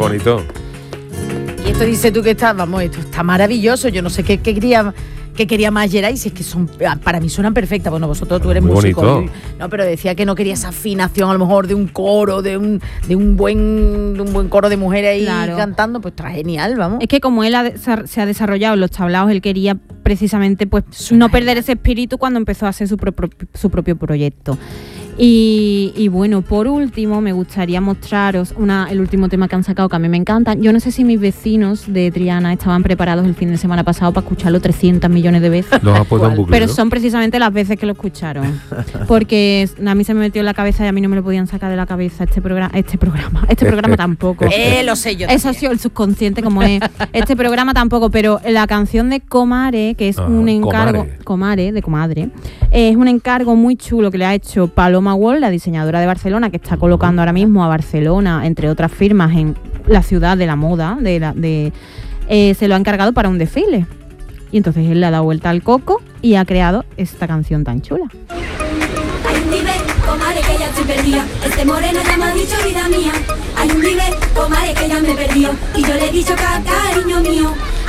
bonito. Y esto dice tú que está, vamos, esto está maravilloso. Yo no sé qué quería más Geray, si es que son, para mí suenan perfectas. Bueno, vosotros tú eres muy músico. bonito. No, pero decía que no quería esa afinación a lo mejor de un coro, de un buen coro de mujeres ahí Claro. cantando, pues está genial, vamos. Es que como él se ha desarrollado en los tablaos, él quería precisamente pues Suena no perder genial. ese espíritu cuando empezó a hacer su propio proyecto. Y bueno, por último me gustaría mostraros el último tema que han sacado, que a mí me encanta. Yo no sé si mis vecinos de Triana estaban preparados el fin de semana pasado para escucharlo 300 millones de veces. Los ha puesto en bucle, Pero ¿no? son precisamente las veces que lo escucharon. Porque a mí se me metió en la cabeza y a mí no me lo podían sacar de la cabeza este programa tampoco. Lo sé yo. Eso ha sido el subconsciente como es. Este programa tampoco, pero la canción de Comare, que es un encargo... Comare, de Comadre. Es un encargo muy chulo que le ha hecho Paloma Wall, la diseñadora de Barcelona, que está colocando ahora mismo a Barcelona, entre otras firmas, en la ciudad de la moda. Se lo ha encargado para un desfile. Y entonces él le ha dado vuelta al coco y ha creado esta canción tan chula. Hay un nivel, comadre, que ya estoy perdida. Este moreno ya me ha dicho vida mía. Hay un nivel, comadre, que ya me perdió. Y yo le he dicho cariño mío.